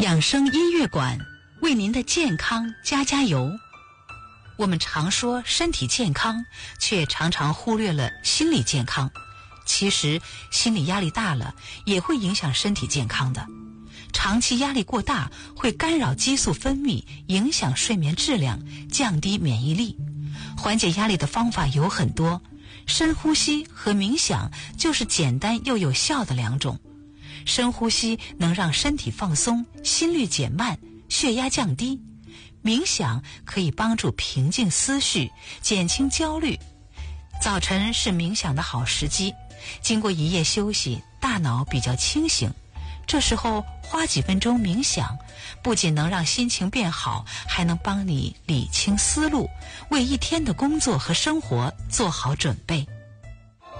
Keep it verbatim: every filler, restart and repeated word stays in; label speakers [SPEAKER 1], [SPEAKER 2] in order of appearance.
[SPEAKER 1] 养生音乐馆为您的健康加加油。我们常说身体健康，却常常忽略了心理健康。其实心理压力大了也会影响身体健康的。长期压力过大会干扰激素分泌，影响睡眠质量，降低免疫力。缓解压力的方法有很多，深呼吸和冥想就是简单又有效的两种。深呼吸能让身体放松，心率减慢，血压降低。冥想可以帮助平静思绪，减轻焦虑。早晨是冥想的好时机，经过一夜休息，大脑比较清醒，这时候花几分钟冥想，不仅能让心情变好，还能帮你理清思路，为一天的工作和生活做好准备。